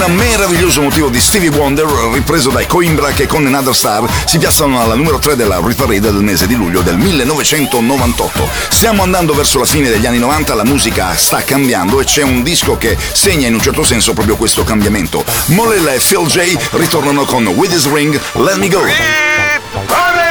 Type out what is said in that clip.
meraviglioso motivo di Stevie Wonder, ripreso dai Coimbra, che con Another Star si piazzano alla numero 3 della Hit Parade del mese di luglio del 1998. Stiamo andando verso la fine degli anni 90, la musica sta cambiando e c'è un disco che segna in un certo senso proprio questo cambiamento. Mollella e Phil J ritornano con With His Ring, Let Me Go.